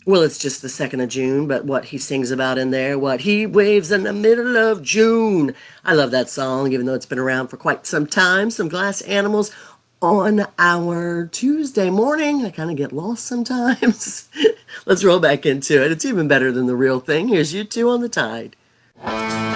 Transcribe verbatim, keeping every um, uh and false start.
Well, it's just the second of June, but what he sings about in there, what he waves in the middle of June. I love that song, even though it's been around for quite some time. Some Glass Animals on our Tuesday morning. I kind of get lost sometimes. Let's roll back into it. It's even better than the real thing. Here's U two on the Tide.